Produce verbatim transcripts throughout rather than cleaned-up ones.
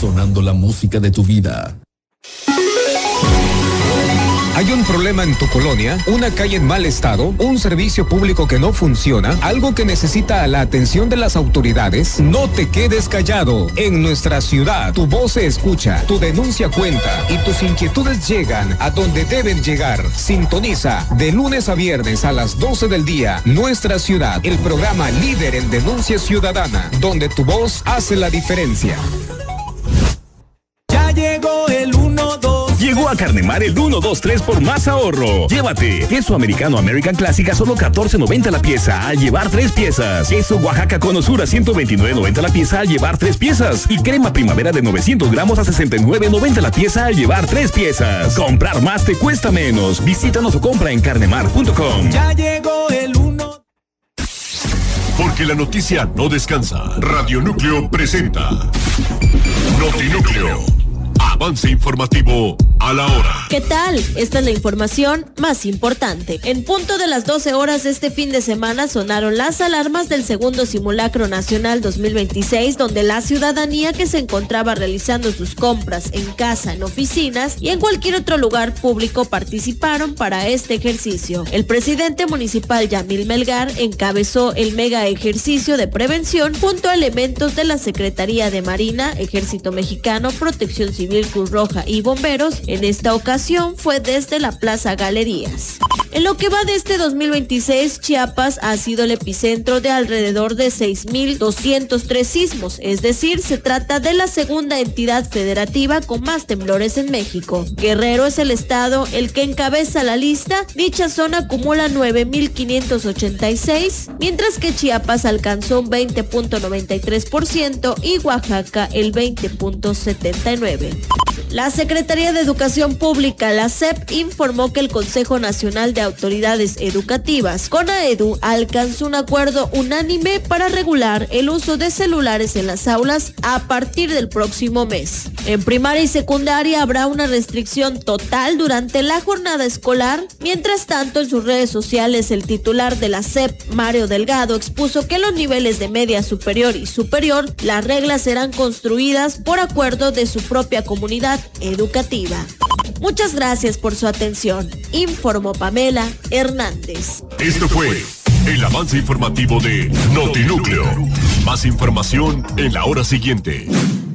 sonando la música de tu vida. ¿Hay un problema en tu colonia? ¿Una calle en mal estado? ¿Un servicio público que no funciona? ¿Algo que necesita la atención de las autoridades? No te quedes callado. En nuestra ciudad, tu voz se escucha, tu denuncia cuenta y tus inquietudes llegan a donde deben llegar. Sintoniza de lunes a viernes a las doce del día, Nuestra Ciudad, el programa líder en denuncia ciudadana, donde tu voz hace la diferencia. Ya llegó el uno dos. Llegó a Carnemar el uno dos tres por más ahorro. Llévate queso americano American Classic a solo catorce noventa la pieza al llevar tres piezas. Queso Oaxaca con Osura ciento veintinueve noventa la pieza al llevar tres piezas. Y crema primavera de novecientos gramos a sesenta y nueve noventa la pieza al llevar tres piezas. Comprar más te cuesta menos. Visítanos o compra en carnemar punto com. Ya llegó el uno. Porque la noticia no descansa. Radio Núcleo presenta Notinúcleo. Avance informativo a la hora. ¿Qué tal? Esta es la información más importante. En punto de las doce horas este fin de semana sonaron las alarmas del segundo simulacro nacional dos mil veintiséis, donde la ciudadanía que se encontraba realizando sus compras en casa, en oficinas y en cualquier otro lugar público participaron para este ejercicio. El presidente municipal Yamil Melgar encabezó el mega ejercicio de prevención junto a elementos de la Secretaría de Marina, Ejército Mexicano, Protección Civil, Cruz Roja y bomberos. En esta ocasión fue desde la Plaza Galerías. En lo que va de este dos mil veintiséis, Chiapas ha sido el epicentro de alrededor de seis mil doscientos tres sismos, es decir, se trata de la segunda entidad federativa con más temblores en México. Guerrero es el estado el que encabeza la lista, dicha zona acumula nueve mil quinientos ochenta y seis, mientras que Chiapas alcanzó un veinte punto noventa y tres por ciento y Oaxaca el veinte punto setenta y nueve por ciento. La Secretaría de Educación Pública, la S E P, informó que el Consejo Nacional de Autoridades Educativas, CONAEDU, alcanzó un acuerdo unánime para regular el uso de celulares en las aulas a partir del próximo mes. En primaria y secundaria habrá una restricción total durante la jornada escolar. Mientras tanto, en sus redes sociales, el titular de la S E P, Mario Delgado, expuso que en los niveles de media superior y superior, las reglas serán construidas por acuerdo de su propia comunidad educativa. Muchas gracias por su atención. Informó Pamela Hernández. Esto fue el avance informativo de Notinúcleo. Más información en la hora siguiente.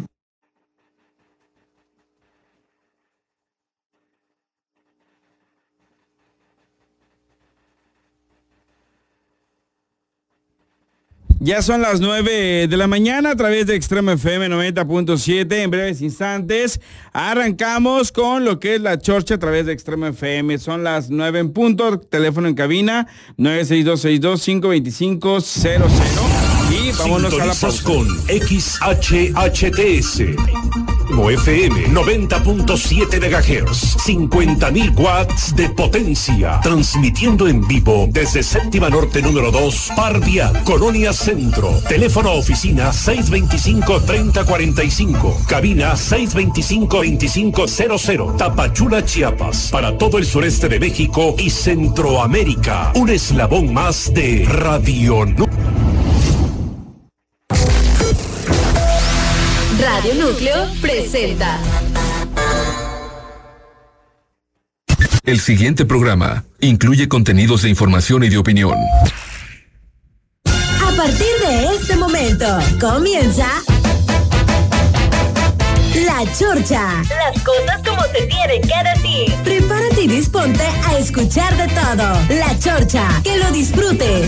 Ya son las nueve de la mañana a través de Extremo F M noventa punto siete. En breves instantes arrancamos con lo que es la chorcha a través de Extremo F M. Son las nueve en punto. Teléfono en cabina nueve seis dos seis dos cinco dos cinco cero cero. Y vámonos a la próxima. Con X H H T S. F M noventa punto siete megahertz, cincuenta mil watts de potencia, transmitiendo en vivo desde Séptima Norte número dos, Par Vial, Colonia Centro. Teléfono oficina seis veinticinco treinta cuarenta y cinco, cabina seis veinticinco veinticinco cero cero, Tapachula, Chiapas, para todo el sureste de México y Centroamérica. Un eslabón más de Radio Núcleo. Radio Núcleo presenta. El siguiente programa incluye contenidos de información y de opinión. A partir de este momento, comienza La Chorcha. Las cosas como se tienen que decir. Prepárate y disponte a escuchar de todo. La Chorcha, que lo disfrutes.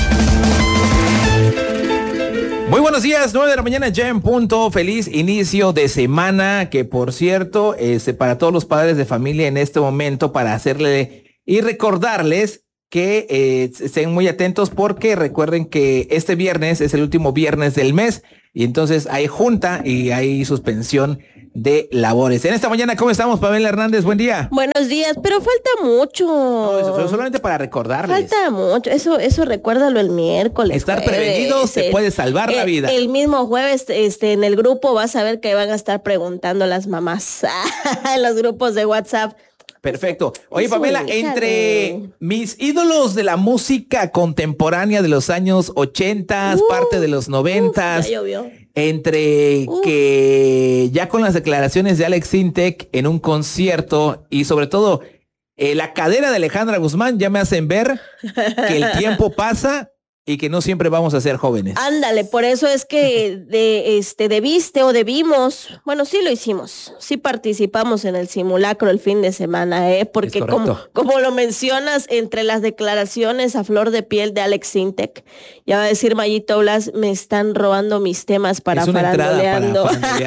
Muy buenos días, nueve de la mañana ya en punto. Feliz inicio de semana, que por cierto, este, para todos los padres de familia en este momento, para hacerle y recordarles que eh, estén muy atentos, porque recuerden que este viernes es el último viernes del mes y entonces hay junta y hay suspensión de labores. En esta mañana, ¿cómo estamos, Pamela Hernández? Buen día. Buenos días, pero falta mucho. No, eso fue solamente para recordarles. Falta mucho, eso, eso recuérdalo el miércoles. Estar jueves, prevenido se el, puede salvar el, la vida. El mismo jueves, este, en el grupo vas a ver que van a estar preguntando las mamás en los grupos de WhatsApp. Perfecto. Oye, Eso, Pamela, entre híjale. mis ídolos de la música contemporánea de los años ochentas, Uh, parte de los noventas, uf, ya llovió. entre uh. que ya con las declaraciones de Alex Sintek en un concierto y sobre todo eh, la cadera de Alejandra Guzmán ya me hacen ver que el tiempo pasa y que no siempre vamos a ser jóvenes. Ándale, por eso es que de, este, debiste o debimos, bueno, sí lo hicimos, sí participamos en el simulacro el fin de semana, ¿eh? Porque como, como lo mencionas, entre las declaraciones a flor de piel de Alex Sintek, ya va a decir Mayito Blas, me están robando mis temas para faranduleando.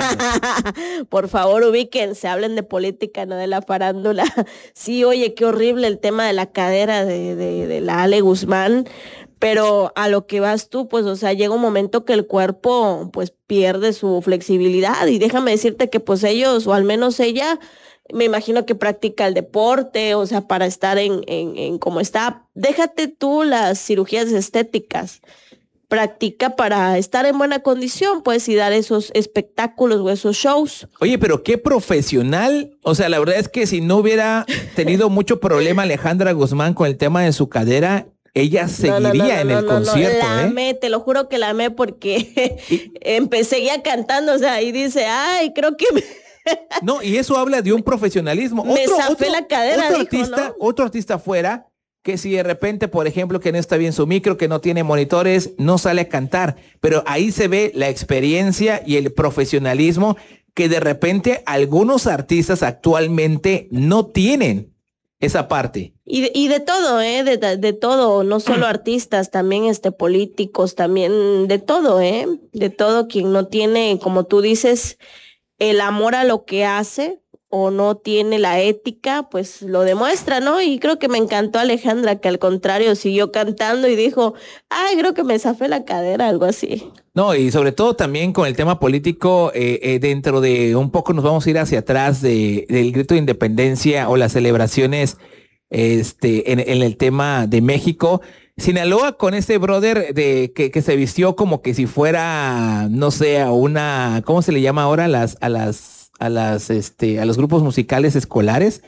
Por favor, ubíquense, hablen de política, no de la farándula. Sí, oye, qué horrible el tema de la cadera de, de, de la Ale Guzmán. Pero a lo que vas tú, pues, o sea, llega un momento que el cuerpo, pues, pierde su flexibilidad y déjame decirte que, pues, ellos, o al menos ella, me imagino que practica el deporte, o sea, para estar en, en, en como está. Déjate tú las cirugías estéticas, practica para estar en buena condición, pues, y dar esos espectáculos o esos shows. Oye, pero qué profesional, o sea, la verdad es que si no hubiera tenido mucho problema Alejandra Guzmán con el tema de su cadera, ella seguiría no, no, no, en el no, no, concierto, no, la ¿eh? amé, te lo juro que la amé porque empecé ya cantando, o sea, y dice, ay, creo que me... No, y eso habla de un profesionalismo. Me otro, zafé otro, la cadera, otro dijo, artista, ¿no? Otro artista fuera, que si de repente, por ejemplo, que no está bien su micro, que no tiene monitores, no sale a cantar, pero ahí se ve la experiencia y el profesionalismo que de repente algunos artistas actualmente no tienen. Esa parte. Y de, y de todo, ¿eh? De, de, de todo, no solo artistas, también este, políticos, también de todo, ¿eh? De todo, quien no tiene, como tú dices, el amor a lo que hace o no tiene la ética, pues lo demuestra, ¿no? Y creo que me encantó Alejandra, que al contrario siguió cantando y dijo, ay, creo que me zafé la cadera, algo así. No, y sobre todo también con el tema político, eh, eh, dentro de un poco nos vamos a ir hacia atrás de, del grito de independencia o las celebraciones este, en, en el tema de México. Sinaloa con este brother de que, que se vistió como que si fuera, no sé, a una, ¿cómo se le llama ahora? Las, a las, a las, este, a los grupos musicales escolares.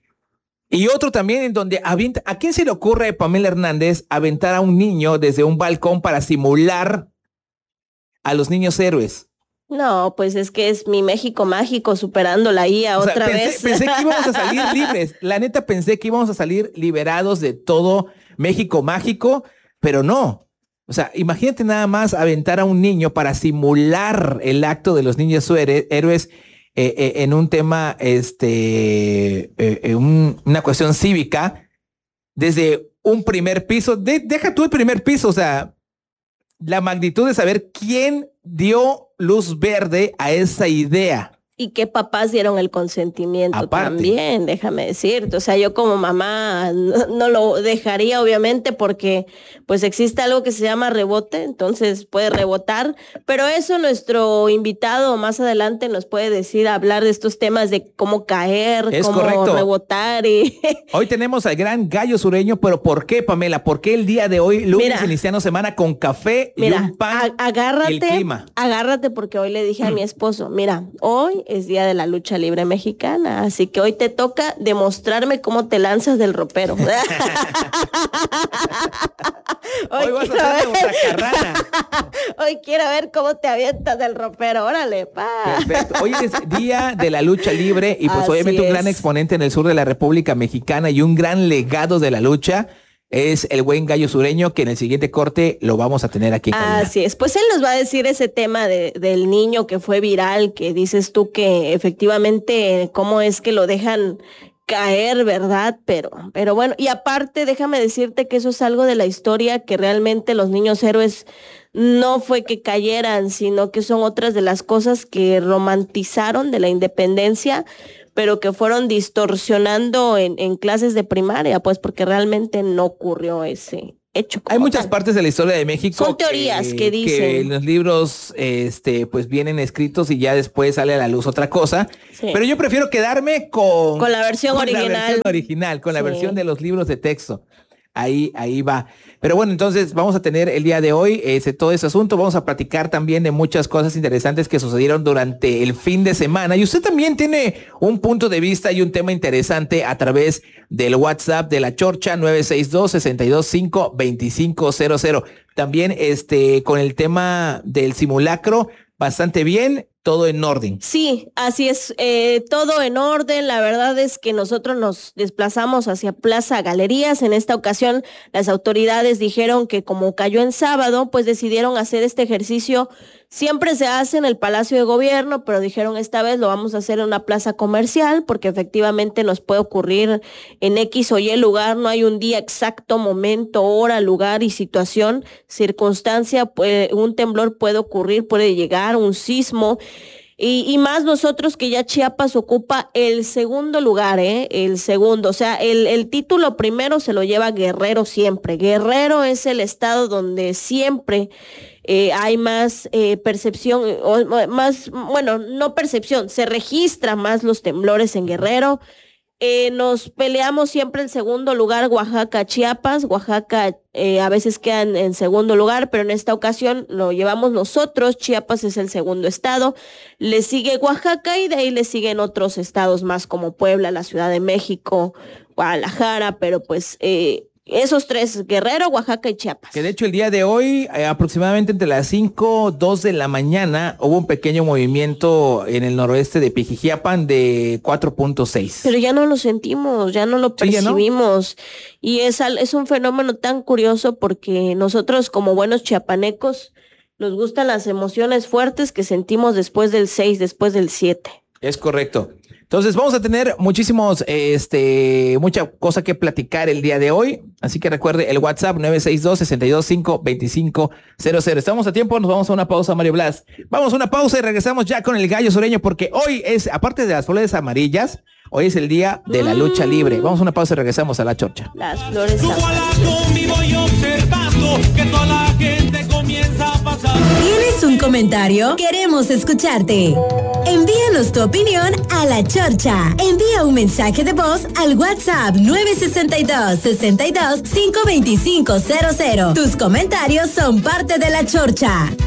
Y otro también en donde avienta, ¿a quién se le ocurre, Pamela Hernández, aventar a un niño desde un balcón para simular a los niños héroes? No, pues es que es mi México mágico superando la I A o otra sea, pensé, vez. Pensé que íbamos a salir libres. La neta pensé que íbamos a salir liberados de todo México mágico, pero no. O sea, imagínate nada más aventar a un niño para simular el acto de los niños héroes eh, eh, en un tema, este, eh, eh, un, una cuestión cívica desde un primer piso. De, deja tú el primer piso, o sea, la magnitud de saber quién dio luz verde a esa idea. Y qué papás dieron el consentimiento Aparte. También, déjame decirte. O sea, yo como mamá no, no lo dejaría, obviamente, porque pues existe algo que se llama rebote, entonces puede rebotar. Pero eso nuestro invitado más adelante nos puede decir, hablar de estos temas de cómo caer, es cómo correcto. Rebotar. Y... Hoy tenemos al gran Gallo Sureño, pero ¿por qué, Pamela? ¿Por qué el día de hoy, lunes, mira, iniciando semana con café mira, y un pan agárrate, y el clima? Agárrate porque hoy le dije a mi esposo, mira, hoy es día de la lucha libre mexicana, así que hoy te toca demostrarme cómo te lanzas del ropero. hoy, hoy vas a hacer otra carrana. Hoy quiero ver cómo te avientas del ropero, órale, pa. Perfecto. Hoy es día de la lucha libre y pues así obviamente es. Un gran exponente en el sur de la República Mexicana y un gran legado de la lucha es el buen Gallo Sureño, que en el siguiente corte lo vamos a tener aquí en cabina. Así es, pues él nos va a decir ese tema de, del niño que fue viral, que dices tú que efectivamente cómo es que lo dejan caer, ¿verdad? Pero, pero bueno, y aparte déjame decirte que eso es algo de la historia, que realmente los niños héroes no fue que cayeran, sino que son otras de las cosas que romantizaron de la independencia, pero que fueron distorsionando en, en clases de primaria, pues porque realmente no ocurrió ese hecho. Hay muchas tal. partes de la historia de México. Son teorías que, que dicen. Que en los libros este, pues vienen escritos y ya después sale a la luz otra cosa. Sí. Pero yo prefiero quedarme con... Con la versión con original. La versión original, con la sí. versión de los libros de texto. Ahí, ahí va. Pero bueno, entonces vamos a tener el día de hoy ese, todo ese asunto. Vamos a platicar también de muchas cosas interesantes que sucedieron durante el fin de semana. Y usted también tiene un punto de vista y un tema interesante a través del WhatsApp de La Chorcha nueve seis dos, seis dos cinco, dos cinco cero cero. También este, con el tema del simulacro. bastante bien, todo en orden. Sí, así es, eh, todo en orden. La verdad es que nosotros nos desplazamos hacia Plaza Galerías. En esta ocasión las autoridades dijeron que como cayó en sábado, pues decidieron hacer este ejercicio. Siempre se hace en el Palacio de Gobierno, pero dijeron esta vez lo vamos a hacer en una plaza comercial, porque efectivamente nos puede ocurrir en X o Y lugar, no hay un día exacto, momento, hora, lugar y situación, circunstancia, puede, un temblor puede ocurrir, puede llegar, un sismo. Y, y más nosotros que ya Chiapas ocupa el segundo lugar, ¿eh? El segundo, o sea, el, el título primero se lo lleva Guerrero siempre. Guerrero es el estado donde siempre eh, hay más eh, percepción, o más, bueno, no percepción, se registra más los temblores en Guerrero. Eh, nos peleamos siempre en segundo lugar Oaxaca, Chiapas. Oaxaca eh, a veces queda en, en segundo lugar, pero en esta ocasión lo llevamos nosotros. Chiapas es el segundo estado. Le sigue Oaxaca y de ahí le siguen otros estados más como Puebla, la Ciudad de México, Guadalajara, pero pues eh, esos tres, Guerrero, Oaxaca y Chiapas. Que de hecho el día de hoy, eh, aproximadamente entre las cinco, dos de la mañana, hubo un pequeño movimiento en el noroeste de Pijijiapan de cuatro punto seis. Pero ya no lo sentimos, ya no lo percibimos. Sí, ¿no? Y es, es un fenómeno tan curioso porque nosotros como buenos chiapanecos nos gustan las emociones fuertes que sentimos después del seis, después del siete. Es correcto. Entonces vamos a tener muchísimos, este, mucha cosa que platicar el día de hoy. Así que recuerde el WhatsApp nueve seis dos, seis dos cinco, dos cinco cero cero. Estamos a tiempo, nos vamos a una pausa, Mario Blas. Vamos a una pausa y regresamos ya con el gallo sureño porque hoy es, aparte de las flores amarillas, hoy es el día de la lucha libre. Vamos a una pausa y regresamos a La Chorcha. Las flores amarillas. ¿Tienes un comentario? Queremos escucharte. Envíanos tu opinión a La Chorcha. Envía un mensaje de voz al WhatsApp nueve seis dos, seis dos, cinco dos cinco cero cero. Tus comentarios son parte de La Chorcha.